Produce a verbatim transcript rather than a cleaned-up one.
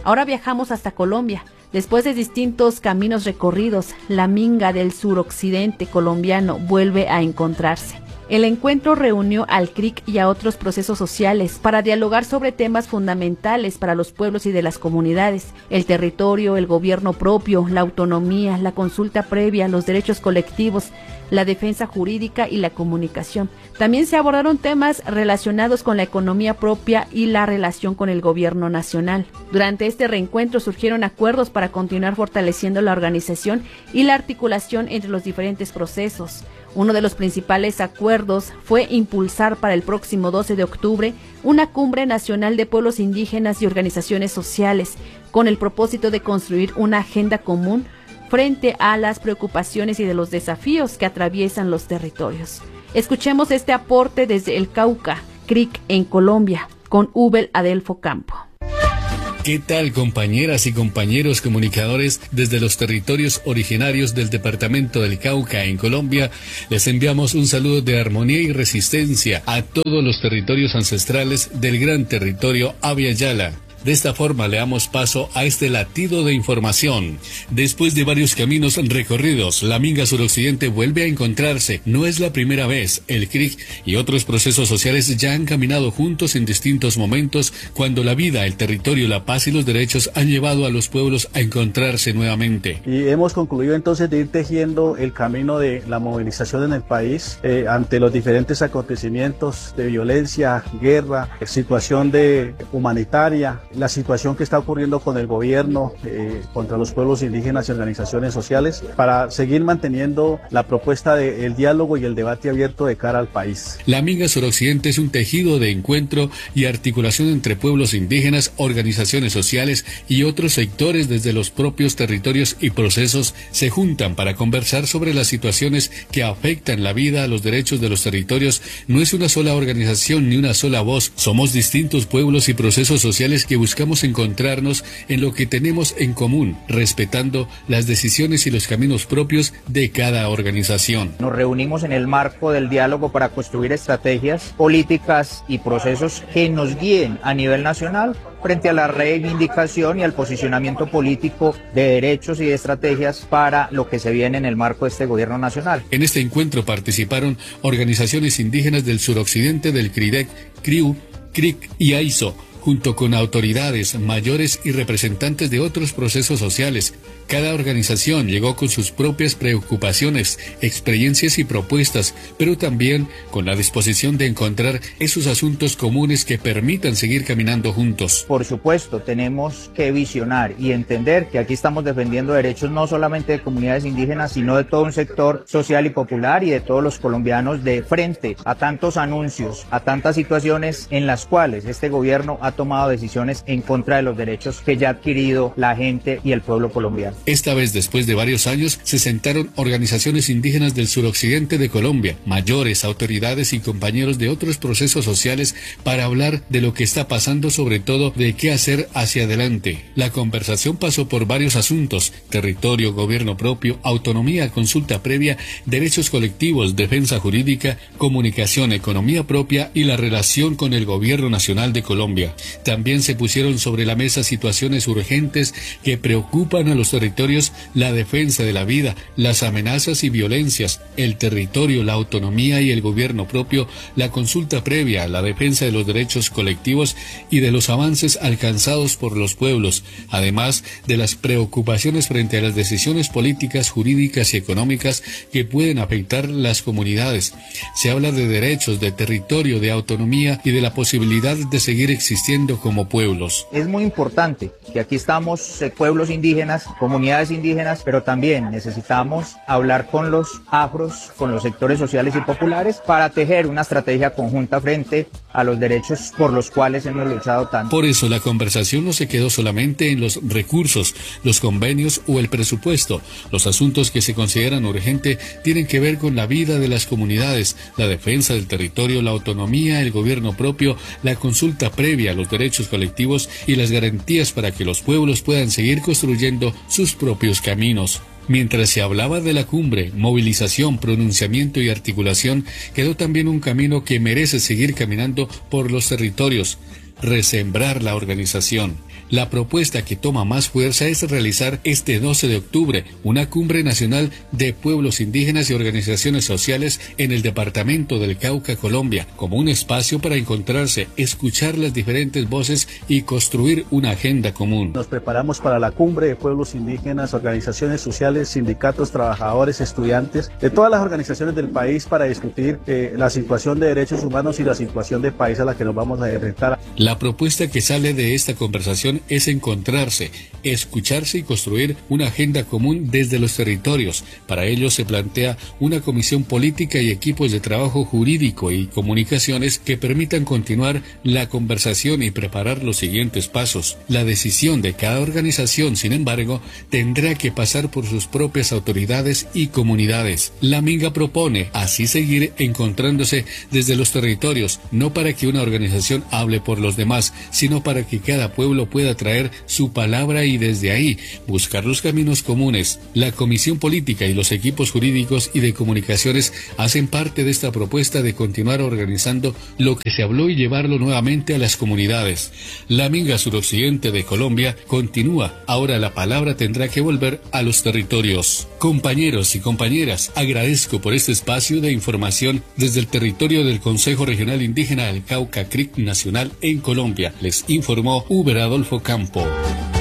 Ahora viajamos hasta Colombia. Después de distintos caminos recorridos, la minga del suroccidente colombiano vuelve a encontrarse. El encuentro reunió al C R I C y a otros procesos sociales para dialogar sobre temas fundamentales para los pueblos y de las comunidades: el territorio, el gobierno propio, la autonomía, la consulta previa, los derechos colectivos, la defensa jurídica y la comunicación. También se abordaron temas relacionados con la economía propia y la relación con el gobierno nacional. Durante este reencuentro surgieron acuerdos para continuar fortaleciendo la organización y la articulación entre los diferentes procesos. Uno de los principales acuerdos fue impulsar para el próximo doce de octubre una cumbre nacional de pueblos indígenas y organizaciones sociales, con el propósito de construir una agenda común frente a las preocupaciones y de los desafíos que atraviesan los territorios. Escuchemos este aporte desde el Cauca, C R I C en Colombia, con Ubel Adelfo Campo. ¿Qué tal, compañeras y compañeros comunicadores desde los territorios originarios del departamento del Cauca en Colombia? Les enviamos un saludo de armonía y resistencia a todos los territorios ancestrales del gran territorio Abya Yala. De esta forma le damos paso a este latido de información. Después de varios caminos recorridos, la minga suroccidente vuelve a encontrarse. No es la primera vez. El C R I C y otros procesos sociales ya han caminado juntos en distintos momentos cuando la vida, el territorio, la paz y los derechos han llevado a los pueblos a encontrarse nuevamente. Y hemos concluido entonces de ir tejiendo el camino de la movilización en el país eh, ante los diferentes acontecimientos de violencia, guerra, situación de humanitaria, la situación que está ocurriendo con el gobierno eh, contra los pueblos indígenas y organizaciones sociales, para seguir manteniendo la propuesta del diálogo y el debate abierto de cara al país. La minga suroccidente es un tejido de encuentro y articulación entre pueblos indígenas, organizaciones sociales y otros sectores desde los propios territorios y procesos se juntan para conversar sobre las situaciones que afectan la vida, los derechos de los territorios. No es una sola organización ni una sola voz, somos distintos pueblos y procesos sociales que buscamos encontrarnos en lo que tenemos en común, respetando las decisiones y los caminos propios de cada organización. Nos reunimos en el marco del diálogo para construir estrategias, políticas y procesos que nos guíen a nivel nacional frente a la reivindicación y al posicionamiento político de derechos y de estrategias para lo que se viene en el marco de este gobierno nacional. En este encuentro participaron organizaciones indígenas del suroccidente del CRIDEC, CRIU, C R I C y AISO, junto con autoridades mayores y representantes de otros procesos sociales. Cada organización llegó con sus propias preocupaciones, experiencias y propuestas, pero también con la disposición de encontrar esos asuntos comunes que permitan seguir caminando juntos. Por supuesto, tenemos que visionar y entender que aquí estamos defendiendo derechos no solamente de comunidades indígenas, sino de todo un sector social y popular y de todos los colombianos, de frente a tantos anuncios, a tantas situaciones en las cuales este gobierno ha tomado decisiones en contra de los derechos que ya ha adquirido la gente y el pueblo colombiano. Esta vez, después de varios años, se sentaron organizaciones indígenas del suroccidente de Colombia, mayores, autoridades y compañeros de otros procesos sociales para hablar de lo que está pasando, sobre todo de qué hacer hacia adelante. La conversación pasó por varios asuntos: territorio, gobierno propio, autonomía, consulta previa, derechos colectivos, defensa jurídica, comunicación, economía propia y la relación con el gobierno nacional de Colombia. También se pusieron sobre la mesa situaciones urgentes que preocupan a los territorios, la defensa de la vida, las amenazas y violencias, el territorio, la autonomía y el gobierno propio, la consulta previa, la defensa de los derechos colectivos y de los avances alcanzados por los pueblos, además de las preocupaciones frente a las decisiones políticas, jurídicas y económicas que pueden afectar las comunidades. Se habla de derechos, de territorio, de autonomía y de la posibilidad de seguir existiendo como pueblos. Es muy importante que aquí estamos eh, pueblos indígenas, comunidades indígenas, pero también necesitamos hablar con los afros, con los sectores sociales y populares para tejer una estrategia conjunta frente a los derechos por los cuales hemos luchado tanto. Por eso la conversación no se quedó solamente en los recursos, los convenios o el presupuesto. Los asuntos que se consideran urgentes tienen que ver con la vida de las comunidades, la defensa del territorio, la autonomía, el gobierno propio, la consulta previa, los derechos colectivos y las garantías para que los pueblos puedan seguir construyendo sus propios caminos. Mientras se hablaba de la cumbre, movilización, pronunciamiento y articulación, quedó también un camino que merece seguir caminando por los territorios. resembrar la organización. La propuesta que toma más fuerza es realizar este doce de octubre una cumbre nacional de pueblos indígenas y organizaciones sociales en el departamento del Cauca, Colombia, como un espacio para encontrarse, escuchar las diferentes voces y construir una agenda común. Nos preparamos para la cumbre de pueblos indígenas, organizaciones sociales, sindicatos, trabajadores, estudiantes, de todas las organizaciones del país para discutir eh, la situación de derechos humanos y la situación del país a la que nos vamos a enfrentar. La propuesta que sale de esta conversación es encontrarse, escucharse y construir una agenda común desde los territorios. Para ello se plantea una comisión política y equipos de trabajo jurídico y comunicaciones que permitan continuar la conversación y preparar los siguientes pasos. La decisión de cada organización, sin embargo, tendrá que pasar por sus propias autoridades y comunidades. La Minga propone así seguir encontrándose desde los territorios, no para que una organización hable por los demás, sino para que cada pueblo pueda traer su palabra y desde ahí buscar los caminos comunes. La Comisión Política y los equipos jurídicos y de comunicaciones hacen parte de esta propuesta de continuar organizando lo que se habló y llevarlo nuevamente a las comunidades. La Minga suroccidente de Colombia continúa. Ahora la palabra tendrá que volver a los territorios. Compañeros y compañeras, agradezco por este espacio de información desde el territorio del Consejo Regional Indígena del Cauca C R I C Nacional en Colombia. Les informó Uber Adolfo Campo.